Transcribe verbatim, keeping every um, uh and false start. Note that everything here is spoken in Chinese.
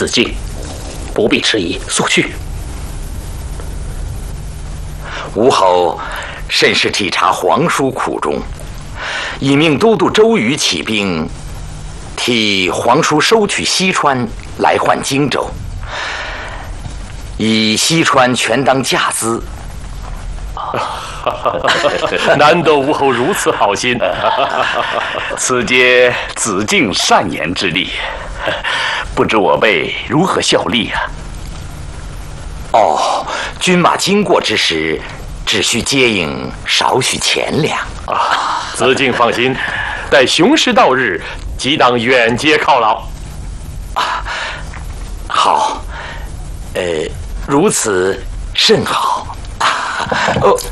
子敬，不必迟疑，速去。 吴侯甚是体察皇叔苦衷，已命都督周瑜起兵，替皇叔收取西川，来换荆州，以西川全当架资。 难得吴侯如此好心， 此皆子敬善言之力，不知我辈如何效力啊？ 哦，军马经过之时，只需接应少许钱粮啊。子敬放心，待雄师到日，即当远接犒劳。 啊，好，呃，如此甚好。哦。